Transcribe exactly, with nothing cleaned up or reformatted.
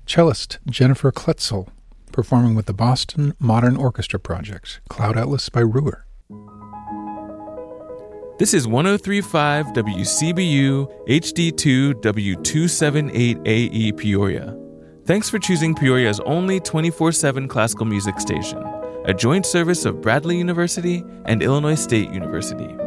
Cellist Jennifer Kletzel, performing with the Boston Modern Orchestra Project, Cloud Atlas by Ruhr. This is one oh three point five W C B U H D two W two seventy-eight A E Peoria. Thanks for choosing Peoria's only twenty-four seven classical music station, a joint service of Bradley University and Illinois State University.